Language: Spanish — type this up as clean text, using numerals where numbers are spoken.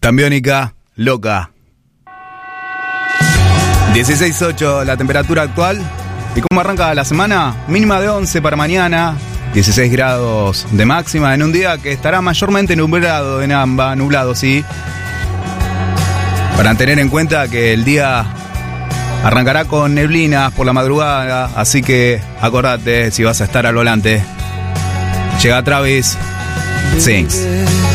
Cambiónica, loca. 16.8 la temperatura actual. ¿Y cómo arranca la semana? Mínima de 11 para mañana, 16 grados de máxima en un día que estará mayormente nublado en AMBA, nublado, sí. Para tener en cuenta que el día arrancará con neblinas por la madrugada, así que acordate si vas a estar al volante. Llega Travis Sings.